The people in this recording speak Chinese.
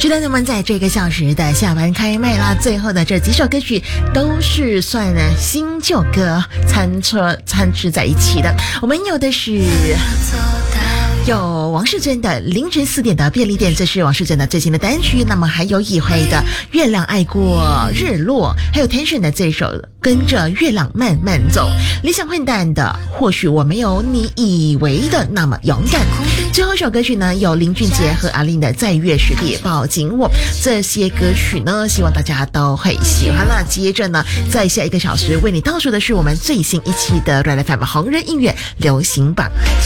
知道我们在这个小时的下班开麦啦，最后的这几首歌曲都是算新旧歌参差在一起的。我们有的是有王世贞的凌晨4点的便利店，这是王世贞的最新的单曲。那么还有以回的月亮爱过日落，还有 Tension 的这首跟着月亮慢慢走，理想混蛋的或许我没有你以为的那么勇敢。最后一首歌曲呢，有林俊杰和阿令的在月时别抱紧我。这些歌曲呢，希望大家都会喜欢啦。接着呢，在下一个小时为你倒数的是我们最新一期的 Red FM 红人音乐流行榜。